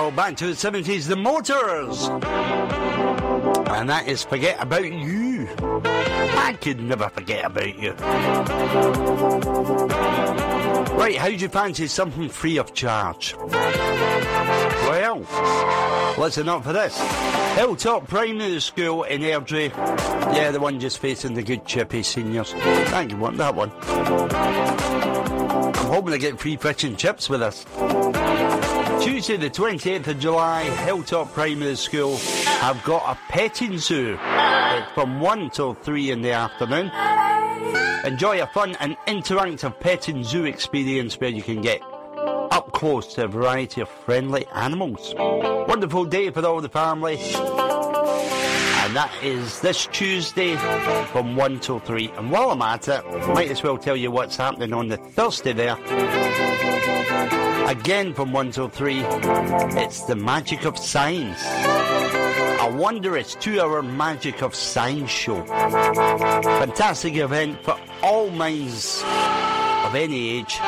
Well, back to the 70s, the Motors. And that is Forget About You. I could never forget about you. Right, how do you fancy something free of charge? Well, listen up for this. Hilltop Primary School in Airdrie. Yeah, the one just facing the good chippy seniors. Thank you, want that one. I'm hoping to get free fish and chips with us. Tuesday the 28th of July, Hilltop Primary School have got a petting zoo. It's from 1 till 3 in the afternoon. Enjoy a fun and interactive petting zoo experience where you can get up close to a variety of friendly animals. Wonderful day for all the family. And that is this Tuesday from 1 till 3. And while I'm at it, might as well tell you what's happening on the Thursday there. Again from 1 till 3, it's the Magic of Science. A wondrous 2-hour Magic of Science show. Fantastic event for all minds of any age.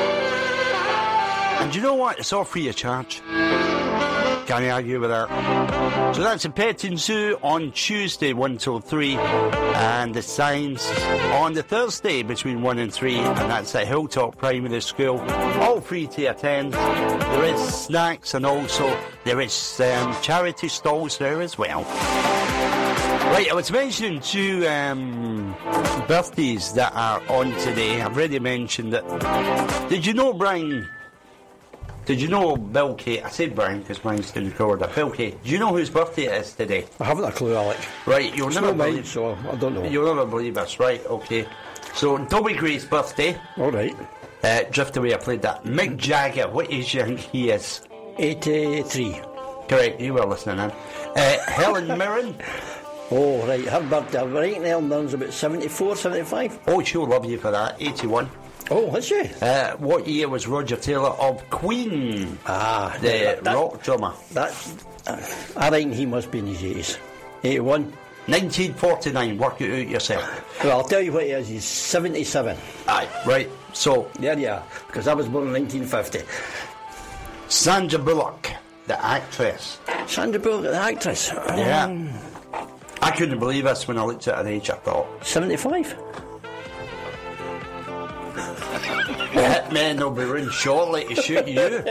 And you know what? It's all free of charge. Can't argue with that. So that's a petting zoo on Tuesday 1 till 3, and the science on the Thursday between 1 and 3, and that's at Hilltop Primary School. All free to attend. There is snacks, and also there is charity stalls there as well. Right, I was mentioning two birthdays that are on today. I've already mentioned it. Did you know, Brian? Did you know Bill Kate? I said Brian because mine's still recorded. Bill Kate. Do you know whose birthday it is today? I haven't a clue, Alec. Right, you'll never believe. Mine, so I don't know. You'll never believe us, right? Okay. So Dobby Gray's birthday. All right. Driftaway, I played that. Mick Jagger. What age do you think he is? 83. Correct. You were listening in. Helen Mirren. Oh, right. Her birthday. Right now, Helen Mirren's about 74, 75. Oh, she'll love you for that. 81. Oh, is she? What year was Roger Taylor of Queen? The rock drummer. I reckon he must be in his 80s. 81. 1949. Work it out yourself. Well, I'll tell you what he is. He's 77. Aye, right. So there you are. Because I was born in 1950. Sandra Bullock, the actress. Sandra Bullock, the actress. Yeah. I couldn't believe this when I looked at her age. I thought 75. The hitman will be running shortly to shoot you.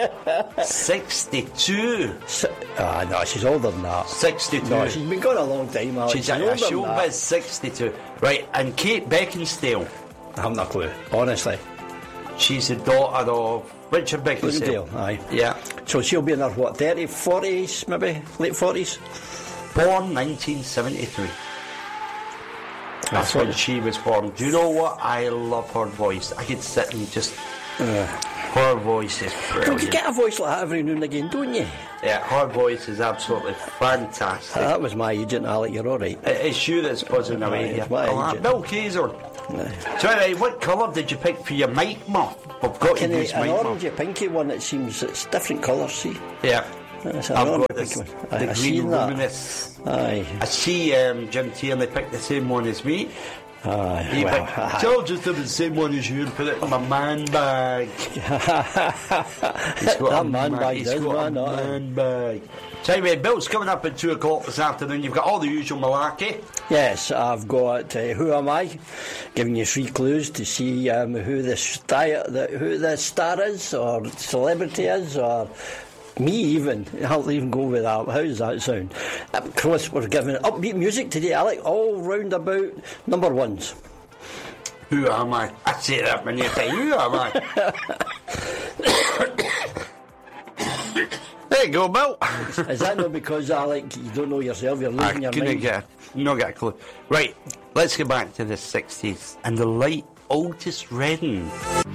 62. No, she's older than that. 62. No, she's been gone a long time, Alex. She's a showbiz 62. Right, and Kate Beckinsale. I haven't a clue, honestly. She's the daughter of Richard Beckinsale. Aye. Yeah. So she'll be in her, 30, 40s, maybe? Late 40s? Born 1973. That's when she was born. Do you know what? I love her voice. I could sit and just... her voice is brilliant. You get a voice like that every now and again, don't you? Yeah, her voice is absolutely fantastic. That was my agent, Alec. You're all right. It's you that's buzzing away here. Bill Kayser. So anyway, what colour did you pick for your mic muff? We've got to use an mic orangey pinky one. It seems it's different colours, see? Yeah. I've got this, the green luminous. Aye. I see Jim Tierney picked the same one as me. Aye. So I'll just have the same one as you and put it in my man bag. He's got a man bag. So anyway, Bill's coming up at 2 o'clock this afternoon. You've got all the usual malarkey. Yes, I've got Who Am I? Giving you 3 clues to see who the star is, or celebrity is, or me even. I'll even go with that. How does that sound? Of course, we're giving upbeat music today, Alec, all round about number ones. Who am I? I say that when you say, who am I? There you go, Bill. Is that not because, Alec, you don't know yourself, you're losing your mind? Not get a clue. Right, let's get back to the 60s and the late Otis Redding.